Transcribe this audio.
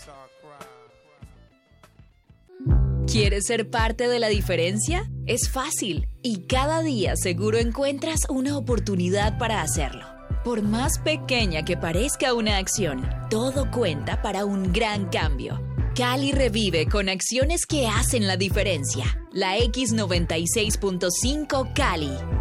¿Quieres ser parte de la diferencia? Es fácil y cada día seguro encuentras una oportunidad para hacerlo. Por más pequeña que parezca una acción, todo cuenta para un gran cambio. Cali revive con acciones que hacen la diferencia. La X96.5 Cali.